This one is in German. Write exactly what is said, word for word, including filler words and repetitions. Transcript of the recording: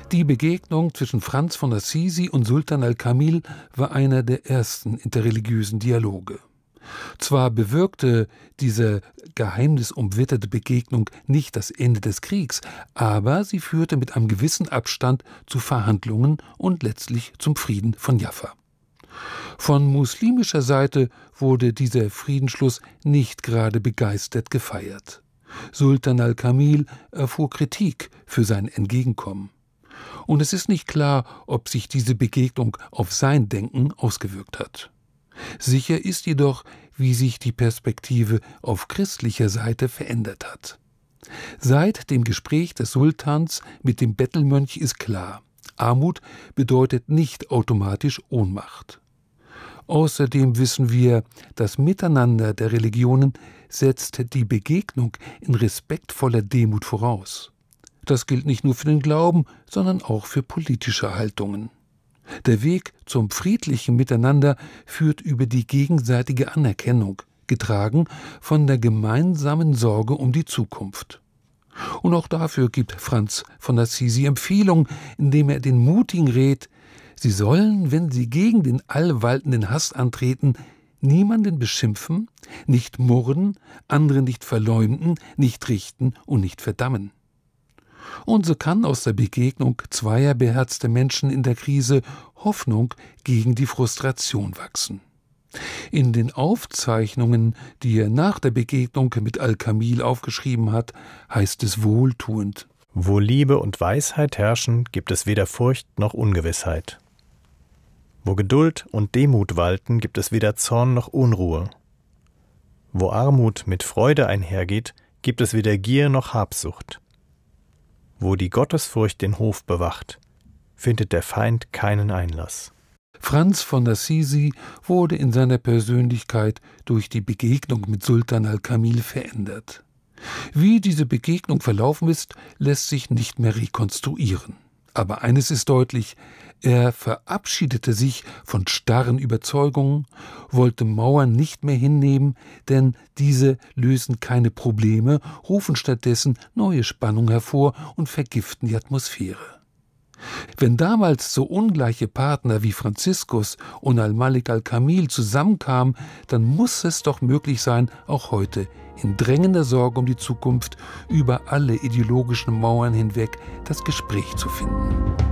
Die Begegnung zwischen Franz von Assisi und Sultan al-Kamil war einer der ersten interreligiösen Dialoge. Zwar bewirkte diese geheimnisumwitterte Begegnung nicht das Ende des Kriegs, aber sie führte mit einem gewissen Abstand zu Verhandlungen und letztlich zum Frieden von Jaffa. Von muslimischer Seite wurde dieser Friedensschluss nicht gerade begeistert gefeiert. Sultan al-Kamil erfuhr Kritik für sein Entgegenkommen. Und es ist nicht klar, ob sich diese Begegnung auf sein Denken ausgewirkt hat. Sicher ist jedoch, wie sich die Perspektive auf christlicher Seite verändert hat. Seit dem Gespräch des Sultans mit dem Bettelmönch ist klar, Armut bedeutet nicht automatisch Ohnmacht. Außerdem wissen wir, das Miteinander der Religionen setzt die Begegnung in respektvoller Demut voraus. Das gilt nicht nur für den Glauben, sondern auch für politische Haltungen. Der Weg zum friedlichen Miteinander führt über die gegenseitige Anerkennung, getragen von der gemeinsamen Sorge um die Zukunft. Und auch dafür gibt Franz von Assisi Empfehlung, indem er den Mutigen rät, sie sollen, wenn sie gegen den allwaltenden Hass antreten, niemanden beschimpfen, nicht murren, andere nicht verleumden, nicht richten und nicht verdammen. Und so kann aus der Begegnung zweier beherzter Menschen in der Krise Hoffnung gegen die Frustration wachsen. In den Aufzeichnungen, die er nach der Begegnung mit al-Kamil aufgeschrieben hat, heißt es wohltuend: Wo Liebe und Weisheit herrschen, gibt es weder Furcht noch Ungewissheit. Wo Geduld und Demut walten, gibt es weder Zorn noch Unruhe. Wo Armut mit Freude einhergeht, gibt es weder Gier noch Habsucht. Wo die Gottesfurcht den Hof bewacht, findet der Feind keinen Einlass. Franz von Assisi wurde in seiner Persönlichkeit durch die Begegnung mit Sultan al-Kamil verändert. Wie diese Begegnung verlaufen ist, lässt sich nicht mehr rekonstruieren. Aber eines ist deutlich: Er verabschiedete sich von starren Überzeugungen, wollte Mauern nicht mehr hinnehmen, denn diese lösen keine Probleme, rufen stattdessen neue Spannung hervor und vergiften die Atmosphäre. Wenn damals so ungleiche Partner wie Franziskus und al-Malik al-Kamil zusammenkamen, dann muss es doch möglich sein, auch heute in drängender Sorge um die Zukunft über alle ideologischen Mauern hinweg das Gespräch zu finden.